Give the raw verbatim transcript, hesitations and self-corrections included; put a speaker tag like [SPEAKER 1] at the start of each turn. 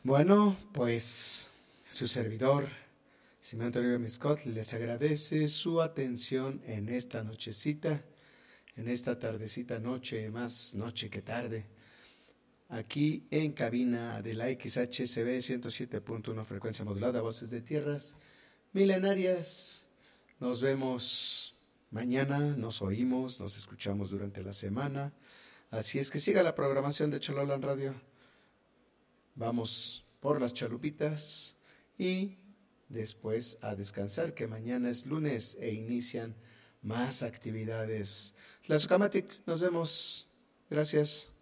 [SPEAKER 1] Bueno, pues su servidor, Simeón Toribio Miscot, les agradece su atención en esta nochecita, en esta tardecita noche, más noche que tarde, aquí en cabina de la X H C B ciento siete punto uno frecuencia modulada, Voces de Tierras Milenarias. Nos vemos mañana, nos oímos, nos escuchamos durante la semana. Así es que siga la programación de Chololan Radio. Vamos por las chalupitas y después a descansar, que mañana es lunes e inician más actividades. Tlazocamatic, nos vemos. Gracias.